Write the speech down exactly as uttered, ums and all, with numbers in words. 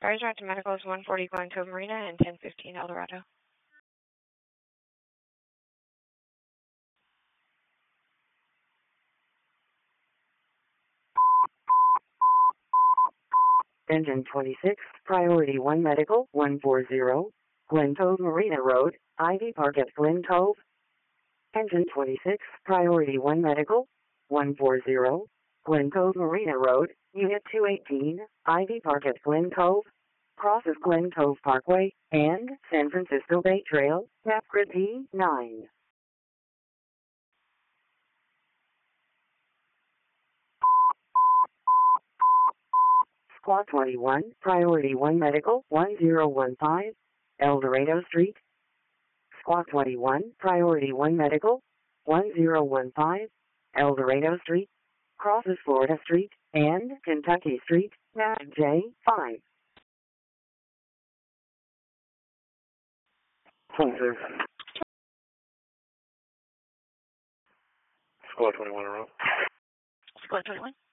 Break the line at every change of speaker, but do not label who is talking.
Fires route to medical is one forty Glen Cove Marina and ten fifteen El Dorado.
Engine twenty-six, Priority one Medical, one forty, Glen Cove Marina Road, Ivy Park at Glen Cove. Engine twenty-six, Priority one Medical, one forty, Glen Cove Marina Road, Unit two eighteen, Ivy Park at Glen Cove. Crosses Glen Cove Parkway and San Francisco Bay Trail, map grid P nine. Squawk twenty-one, Priority one Medical, one zero one five, El Dorado Street. Squawk twenty-one, Priority one Medical, one zero one five, El Dorado Street. Crosses Florida Street and Kentucky Street, map J five.
twenty-six. Squad twenty-one in a row.
Squad twenty-one.